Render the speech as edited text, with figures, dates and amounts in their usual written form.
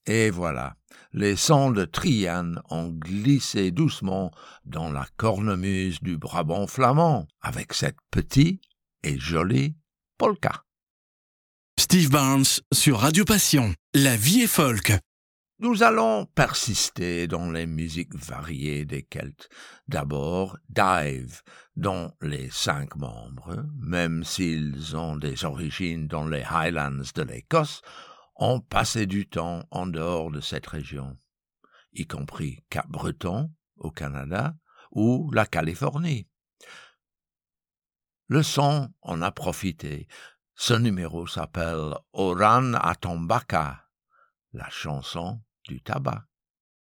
Et voilà, les sons de Triane ont glissé doucement dans la cornemuse du Brabant flamand, avec cette petite et jolie polka. Steve Barnes sur Radio Passion. La vie est folk. Nous allons persister dans les musiques variées des Celtes. D'abord, Dive, dont les 5 membres, même s'ils ont des origines dans les Highlands de l'Écosse, ont passé du temps en dehors de cette région, y compris Cap-Breton au Canada ou la Californie. Le son en a profité. Ce numéro s'appelle Oran Atombaka, la chanson du tabac.